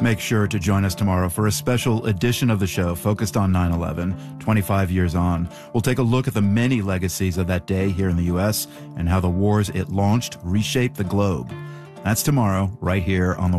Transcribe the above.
Make sure to join us tomorrow for a special edition of the show focused on 9/11, 25 years on. We'll take a look at the many legacies of that day here in the U.S. and how the wars it launched reshaped the globe. That's tomorrow, right here on the